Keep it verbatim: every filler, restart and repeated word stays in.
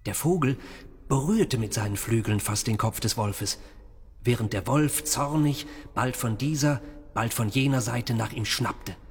Der Vogel berührte mit seinen Flügeln fast den Kopf des Wolfes, während der Wolf zornig bald von dieser, bald von jener Seite nach ihm schnappte.